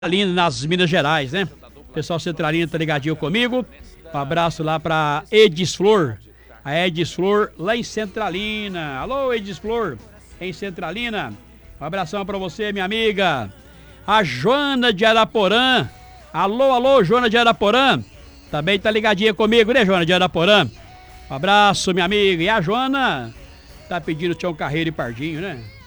Ali nas Minas Gerais, né? O pessoal centralino tá ligadinho comigo. Um abraço lá pra Edis Flor. A Edis Flor lá em Centralina. Alô, Edis Flor, em Centralina. Um abração pra você, minha amiga. A Joana de Araporã. Alô, alô, Joana de Araporã. Também tá ligadinha comigo, né, Joana de Araporã? Um abraço, minha amiga. E a Joana tá pedindo Tião Carreiro e Pardinho, né?